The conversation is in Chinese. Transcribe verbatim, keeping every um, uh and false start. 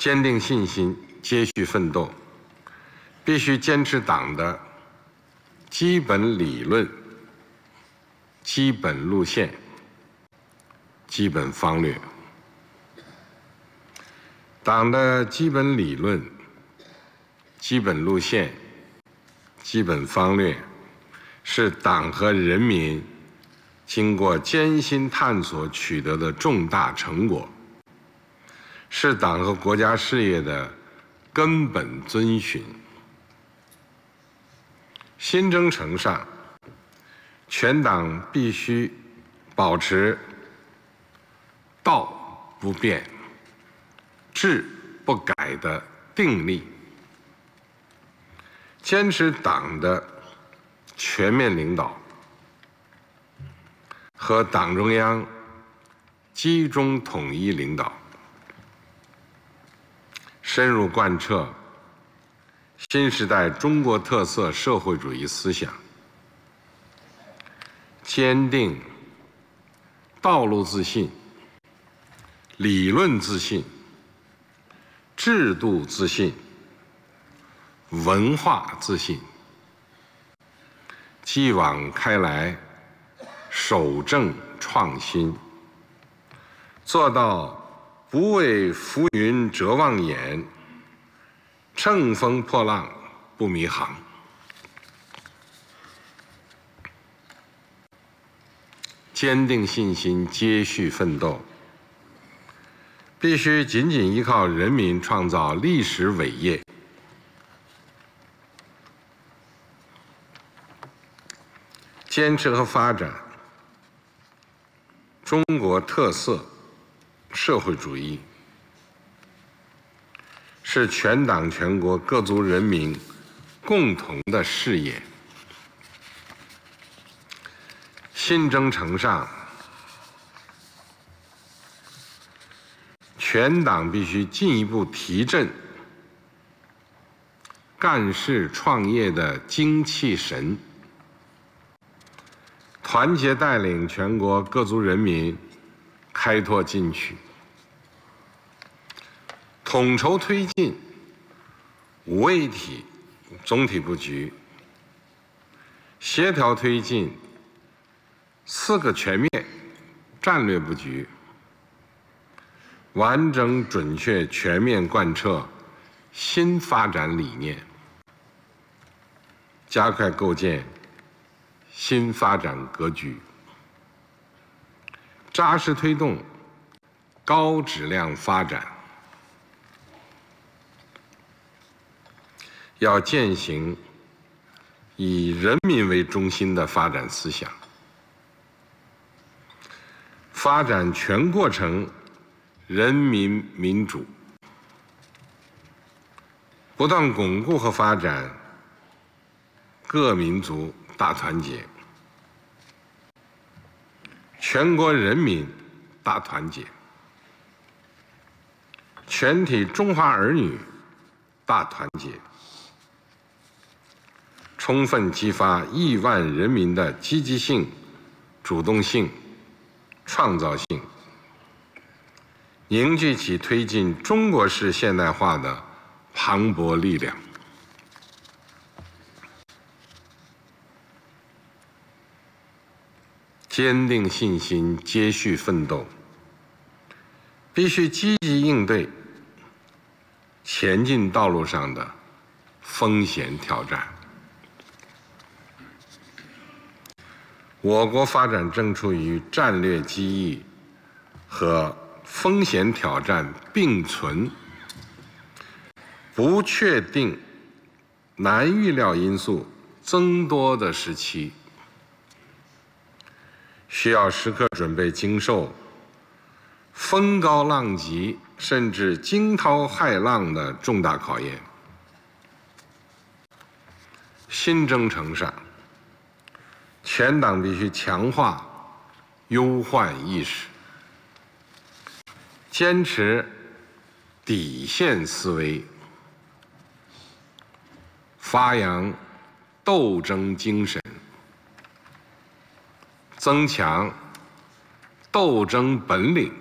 坚定信心，接续奋斗，必须坚持党的基本理论、基本路线、基本方略。党的基本理论、基本路线、基本方略，是党和人民经过艰辛探索取得的重大成果，是党和国家事业的根本遵循。新征程上，全党必须保持道不变、志不改的定力，坚持党的全面领导和党中央集中统一领导，深入贯彻新时代中国特色社会主义思想，坚定道路自信、理论自信、制度自信、文化自信，继往开来，守正创新，做到不为浮云遮望眼，乘风破浪不迷航。坚定信心，接续奋斗，必须紧紧依靠人民创造历史伟业，坚持和发展中国特色社会主义，是全党全国各族人民共同的事业。新征程上，全党必须进一步提振干事创业的精气神，团结带领全国各族人民开拓进取，统筹推进五位一体总体布局，协调推进四个全面战略布局，完整准确全面贯彻新发展理念，加快构建新发展格局，扎实推动高质量发展。要践行以人民为中心的发展思想，发展全过程人民民主，不断巩固和发展各民族大团结、全国人民大团结、全体中华儿女大团结，充分激发亿万人民的积极性、主动性、创造性，凝聚起推进中国式现代化的磅礴力量。坚定信心，接续奋斗，必须积极应对前进道路上的风险挑战。我国发展正处于战略机遇和风险挑战并存、不确定、难预料因素增多的时期，需要时刻准备经受风高浪急甚至惊涛骇浪的重大考验。新征程上，全党必须强化忧患意识，坚持底线思维，发扬斗争精神，增强斗争本领，